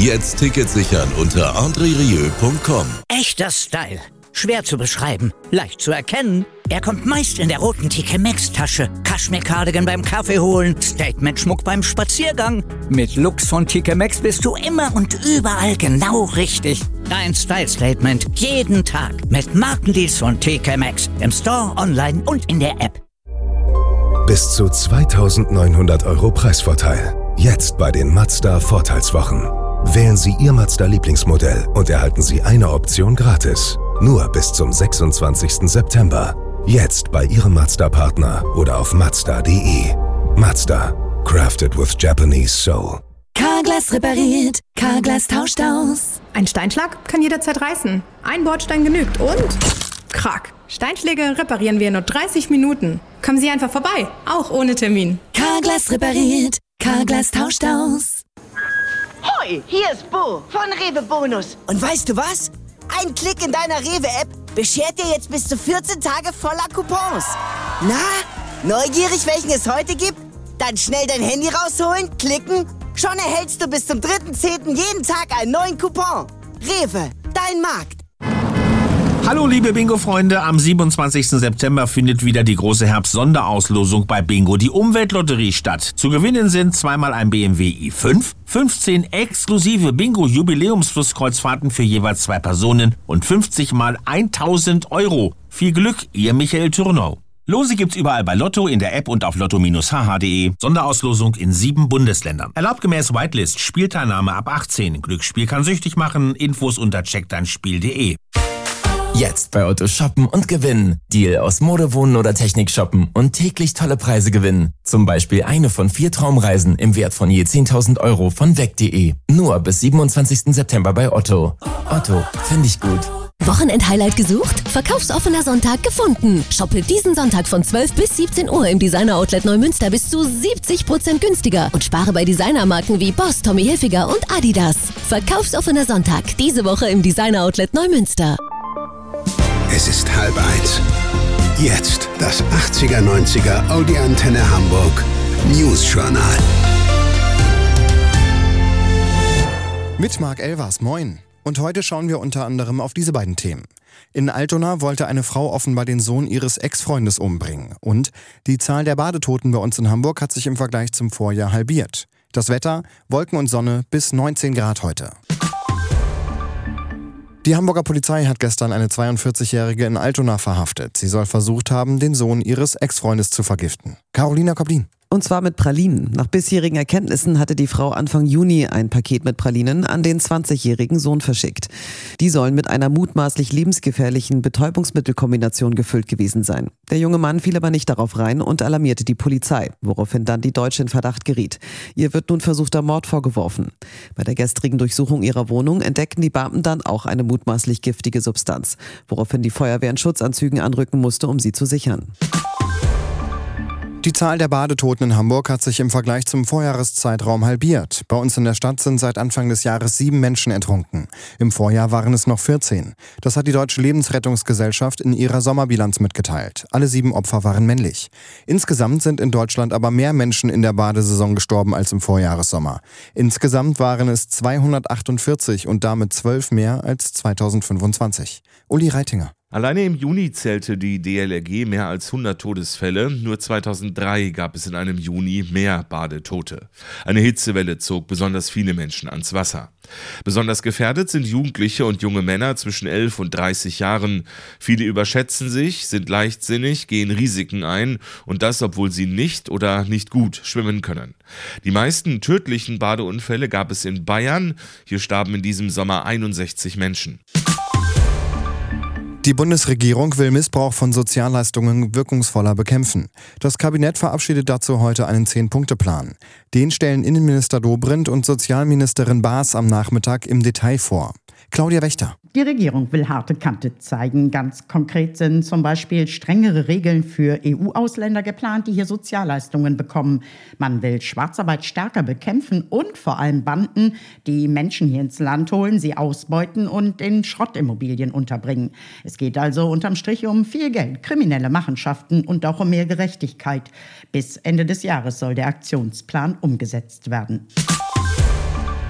Jetzt Tickets sichern unter andrerieu.com. Echter Style. Schwer zu beschreiben, leicht zu erkennen. Er kommt meist in der roten TK Maxx Tasche. Kaschmir-Cardigan beim Kaffee holen, Statement-Schmuck beim Spaziergang. Mit Looks von TK Maxx bist du immer und überall genau richtig. Dein Style-Statement jeden Tag mit Markendeals von TK Maxx. Im Store, online und in der App. Bis zu 2.900 € Preisvorteil. Jetzt bei den Mazda Vorteilswochen. Wählen Sie Ihr Mazda-Lieblingsmodell und erhalten Sie eine Option gratis. Nur bis zum 26. September. Jetzt bei Ihrem Mazda-Partner oder auf Mazda.de. Mazda. Crafted with Japanese Soul. Carglass repariert. Carglass tauscht aus. Ein Steinschlag kann jederzeit reißen. Ein Bordstein genügt und... Krack. Steinschläge reparieren wir in nur 30 Minuten. Kommen Sie einfach vorbei, auch ohne Termin. Carglass repariert. Carglass tauscht aus. Hoi, hier ist Bo von Rewe Bonus. Und weißt du was? Ein Klick in deiner Rewe-App beschert dir jetzt bis zu 14 Tage voller Coupons. Na, neugierig, welchen es heute gibt? Dann schnell dein Handy rausholen, klicken. Schon erhältst du bis zum 3.10. jeden Tag einen neuen Coupon. Rewe, dein Markt. Hallo liebe Bingo-Freunde, am 27. September findet wieder die große Herbst-Sonderauslosung bei Bingo, die Umweltlotterie, statt. Zu gewinnen sind zweimal ein BMW i5, 15 exklusive Bingo-Jubiläumsflusskreuzfahrten für jeweils 2 Personen und 50 mal 1.000 €. Viel Glück, Ihr Michael Thürnau. Lose gibt's überall bei Lotto, in der App und auf lotto-hh.de. Sonderauslosung in 7 Bundesländern. Erlaubt gemäß Whitelist, Spielteilnahme ab 18. Glücksspiel kann süchtig machen. Infos unter checkdeinspiel.de. Jetzt bei Otto shoppen und gewinnen. Deal aus Mode, Wohnen oder Technik shoppen und täglich tolle Preise gewinnen. Zum Beispiel eine von 4 Traumreisen im Wert von je 10.000 € von weg.de. Nur bis 27. September bei Otto. Otto, finde ich gut. Wochenend-Highlight gesucht? Verkaufsoffener Sonntag gefunden. Shoppe diesen Sonntag von 12 bis 17 Uhr im Designer-Outlet Neumünster bis zu 70% günstiger und spare bei Designermarken wie Boss, Tommy Hilfiger und Adidas. Verkaufsoffener Sonntag, diese Woche im Designer-Outlet Neumünster. Es ist 12:30. Jetzt das 80er-90er Audi Antenne Hamburg News-Journal. Mit Marc Elvers, moin. Und heute schauen wir unter anderem auf diese beiden Themen. In Altona wollte eine Frau offenbar den Sohn ihres Ex-Freundes umbringen. Und die Zahl der Badetoten bei uns in Hamburg hat sich im Vergleich zum Vorjahr halbiert. Das Wetter, Wolken und Sonne bis 19 Grad heute. Die Hamburger Polizei hat gestern eine 42-Jährige in Altona verhaftet. Sie soll versucht haben, den Sohn ihres Ex-Freundes zu vergiften. Carolina Koblin. Und zwar mit Pralinen. Nach bisherigen Erkenntnissen hatte die Frau Anfang Juni ein Paket mit Pralinen an den 20-jährigen Sohn verschickt. Die sollen mit einer mutmaßlich lebensgefährlichen Betäubungsmittelkombination gefüllt gewesen sein. Der junge Mann fiel aber nicht darauf rein und alarmierte die Polizei, woraufhin dann die Deutsche in Verdacht geriet. Ihr wird nun versuchter Mord vorgeworfen. Bei der gestrigen Durchsuchung ihrer Wohnung entdeckten die Beamten dann auch eine mutmaßlich giftige Substanz, woraufhin die Feuerwehr in Schutzanzügen anrücken musste, um sie zu sichern. Die Zahl der Badetoten in Hamburg hat sich im Vergleich zum Vorjahreszeitraum halbiert. Bei uns in der Stadt sind seit Anfang des Jahres 7 Menschen ertrunken. Im Vorjahr waren es noch 14. Das hat die Deutsche Lebensrettungsgesellschaft in ihrer Sommerbilanz mitgeteilt. Alle 7 Opfer waren männlich. Insgesamt sind in Deutschland aber mehr Menschen in der Badesaison gestorben als im Vorjahressommer. Insgesamt waren es 248 und damit 12 mehr als 2025. Uli Reitinger. Alleine im Juni zählte die DLRG mehr als 100 Todesfälle. Nur 2003 gab es in einem Juni mehr Badetote. Eine Hitzewelle zog besonders viele Menschen ans Wasser. Besonders gefährdet sind Jugendliche und junge Männer zwischen 11 und 30 Jahren. Viele überschätzen sich, sind leichtsinnig, gehen Risiken ein und das, obwohl sie nicht oder nicht gut schwimmen können. Die meisten tödlichen Badeunfälle gab es in Bayern. Hier starben in diesem Sommer 61 Menschen. Die Bundesregierung will Missbrauch von Sozialleistungen wirkungsvoller bekämpfen. Das Kabinett verabschiedet dazu heute einen 10-Punkte-Plan. Den stellen Innenminister Dobrindt und Sozialministerin Baas am Nachmittag im Detail vor. Claudia Wächter. Die Regierung will harte Kante zeigen. Ganz konkret sind zum Beispiel strengere Regeln für EU-Ausländer geplant, die hier Sozialleistungen bekommen. Man will Schwarzarbeit stärker bekämpfen und vor allem Banden, die Menschen hier ins Land holen, sie ausbeuten und in Schrottimmobilien unterbringen. Es geht also unterm Strich um viel Geld, kriminelle Machenschaften und auch um mehr Gerechtigkeit. Bis Ende des Jahres soll der Aktionsplan umgesetzt werden.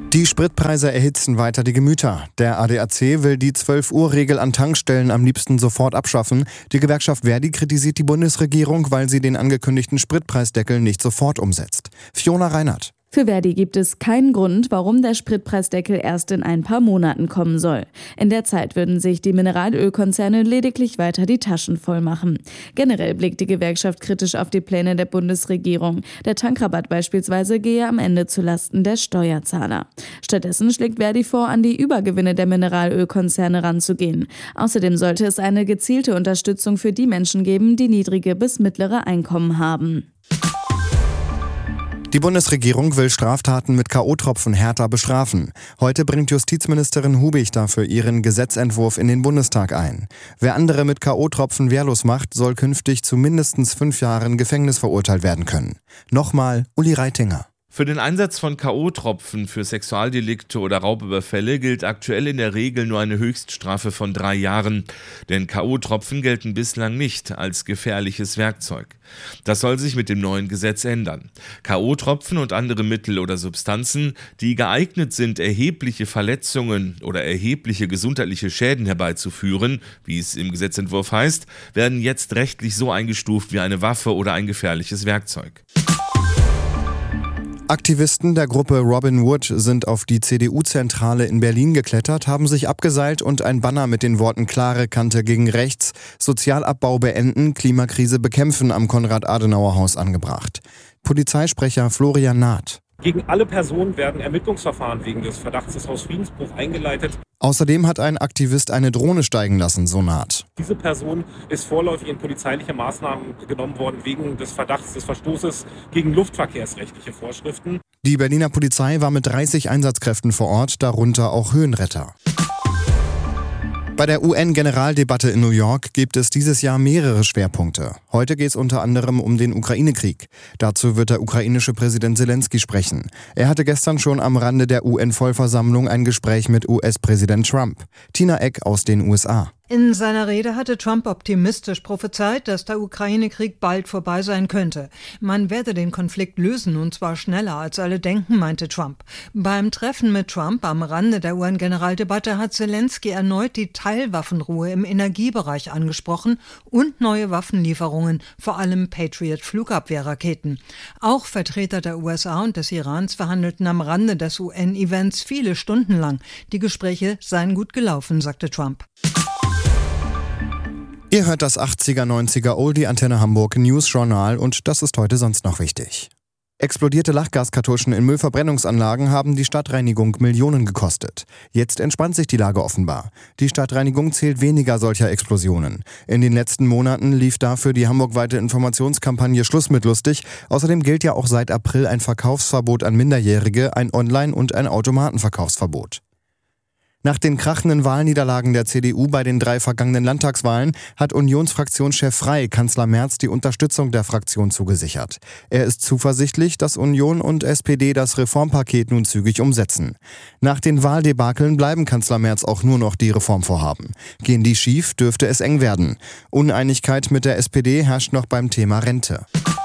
Die Spritpreise erhitzen weiter die Gemüter. Der ADAC will die 12-Uhr-Regel an Tankstellen am liebsten sofort abschaffen. Die Gewerkschaft Verdi kritisiert die Bundesregierung, weil sie den angekündigten Spritpreisdeckel nicht sofort umsetzt. Fiona Reinhardt. Für Verdi gibt es keinen Grund, warum der Spritpreisdeckel erst in ein paar Monaten kommen soll. In der Zeit würden sich die Mineralölkonzerne lediglich weiter die Taschen voll machen. Generell blickt die Gewerkschaft kritisch auf die Pläne der Bundesregierung. Der Tankrabatt beispielsweise gehe am Ende zulasten der Steuerzahler. Stattdessen schlägt Verdi vor, an die Übergewinne der Mineralölkonzerne ranzugehen. Außerdem sollte es eine gezielte Unterstützung für die Menschen geben, die niedrige bis mittlere Einkommen haben. Die Bundesregierung will Straftaten mit K.O.-Tropfen härter bestrafen. Heute bringt Justizministerin Hubig dafür ihren Gesetzentwurf in den Bundestag ein. Wer andere mit K.O.-Tropfen wehrlos macht, soll künftig zu mindestens 5 Jahren Gefängnis verurteilt werden können. Nochmal Uli Reitinger. Für den Einsatz von K.O.-Tropfen für Sexualdelikte oder Raubüberfälle gilt aktuell in der Regel nur eine Höchststrafe von 3 Jahren. Denn K.O.-Tropfen gelten bislang nicht als gefährliches Werkzeug. Das soll sich mit dem neuen Gesetz ändern. K.O.-Tropfen und andere Mittel oder Substanzen, die geeignet sind, erhebliche Verletzungen oder erhebliche gesundheitliche Schäden herbeizuführen, wie es im Gesetzentwurf heißt, werden jetzt rechtlich so eingestuft wie eine Waffe oder ein gefährliches Werkzeug. Aktivisten der Gruppe Robin Wood sind auf die CDU-Zentrale in Berlin geklettert, haben sich abgeseilt und ein Banner mit den Worten „Klare Kante gegen rechts, Sozialabbau beenden, Klimakrise bekämpfen" am Konrad-Adenauer-Haus angebracht. Polizeisprecher Florian Naht. Gegen alle Personen werden Ermittlungsverfahren wegen des Verdachts des Hausfriedensbruchs eingeleitet. Außerdem hat ein Aktivist eine Drohne steigen lassen, so Naht. Diese Person ist vorläufig in polizeiliche Maßnahmen genommen worden wegen des Verdachts des Verstoßes gegen luftverkehrsrechtliche Vorschriften. Die Berliner Polizei war mit 30 Einsatzkräften vor Ort, darunter auch Höhenretter. Bei der UN-Generaldebatte in New York gibt es dieses Jahr mehrere Schwerpunkte. Heute geht es unter anderem um den Ukraine-Krieg. Dazu wird der ukrainische Präsident Zelensky sprechen. Er hatte gestern schon am Rande der UN-Vollversammlung ein Gespräch mit US-Präsident Trump. Tina Eck aus den USA. In seiner Rede hatte Trump optimistisch prophezeit, dass der Ukraine-Krieg bald vorbei sein könnte. Man werde den Konflikt lösen, und zwar schneller als alle denken, meinte Trump. Beim Treffen mit Trump am Rande der UN-Generaldebatte hat Zelensky erneut die Teilwaffenruhe im Energiebereich angesprochen und neue Waffenlieferungen, vor allem Patriot-Flugabwehrraketen. Auch Vertreter der USA und des Irans verhandelten am Rande des UN-Events viele Stunden lang. Die Gespräche seien gut gelaufen, sagte Trump. Ihr hört das 80er, 90er Oldie Antenne Hamburg News Journal und das ist heute sonst noch wichtig. Explodierte Lachgaskartuschen in Müllverbrennungsanlagen haben die Stadtreinigung Millionen gekostet. Jetzt entspannt sich die Lage offenbar. Die Stadtreinigung zählt weniger solcher Explosionen. In den letzten Monaten lief dafür die hamburgweite Informationskampagne Schluss mit lustig. Außerdem gilt ja auch seit April ein Verkaufsverbot an Minderjährige, ein Online- und ein Automatenverkaufsverbot. Nach den krachenden Wahlniederlagen der CDU bei den 3 vergangenen Landtagswahlen hat Unionsfraktionschef Frey Kanzler Merz die Unterstützung der Fraktion zugesichert. Er ist zuversichtlich, dass Union und SPD das Reformpaket nun zügig umsetzen. Nach den Wahldebakeln bleiben Kanzler Merz auch nur noch die Reformvorhaben. Gehen die schief, dürfte es eng werden. Uneinigkeit mit der SPD herrscht noch beim Thema Rente.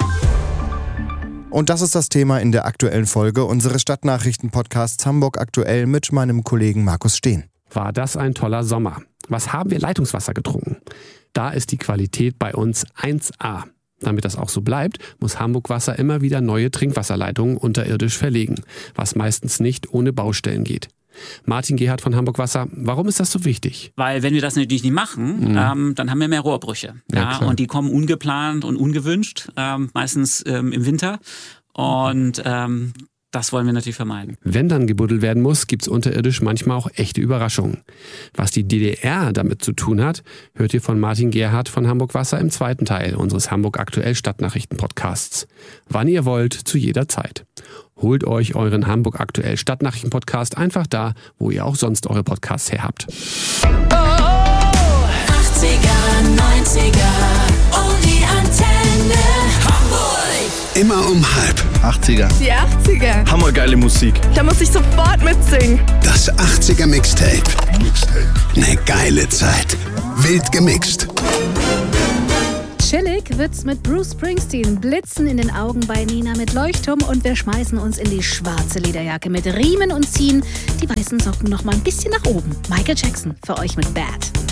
Und das ist das Thema in der aktuellen Folge unseres Stadtnachrichten-Podcasts Hamburg aktuell mit meinem Kollegen Markus Steen. War das ein toller Sommer? Was haben wir Leitungswasser getrunken? Da ist die Qualität bei uns 1A. Damit das auch so bleibt, muss Hamburg Wasser immer wieder neue Trinkwasserleitungen unterirdisch verlegen, was meistens nicht ohne Baustellen geht. Martin Gerhardt von Hamburg Wasser, warum ist das so wichtig? Weil wenn wir das natürlich nicht machen, dann haben wir mehr Rohrbrüche. Ja, und die kommen ungeplant und ungewünscht, meistens im Winter. Und das wollen wir natürlich vermeiden. Wenn dann gebuddelt werden muss, gibt's unterirdisch manchmal auch echte Überraschungen. Was die DDR damit zu tun hat, hört ihr von Martin Gerhardt von Hamburg Wasser im 2. Teil unseres Hamburg aktuell Stadtnachrichten-Podcasts. Wann ihr wollt, zu jeder Zeit. Holt euch euren Hamburg aktuell Stadtnachrichten-Podcast einfach da, wo ihr auch sonst eure Podcasts her habt. 80er, 90er, Oldie Antenne Hamburg. Immer um 7:30. 80er. Die 80er. Hammergeile Musik. Da muss ich sofort mitsingen. Das 80er Mixtape. Eine geile Zeit. Wild gemixt. Chillig wird's mit Bruce Springsteen, Blitzen in den Augen bei Nina mit Leuchtturm und wir schmeißen uns in die schwarze Lederjacke mit Riemen und ziehen die weißen Socken noch mal ein bisschen nach oben. Michael Jackson für euch mit Bad.